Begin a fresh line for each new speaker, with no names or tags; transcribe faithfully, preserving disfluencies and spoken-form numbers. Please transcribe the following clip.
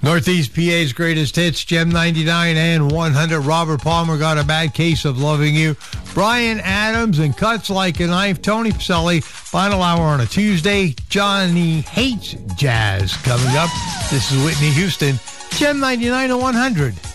Northeast P A's greatest hits, Gem ninety-nine and one hundred. Robert Palmer, Got a Bad Case of Loving You. Bryan Adams and Cuts Like a Knife. Tony Pacelli, final hour on a Tuesday. Johnny Hates Jazz coming up. This is Whitney Houston, Gem ninety-nine and one hundred.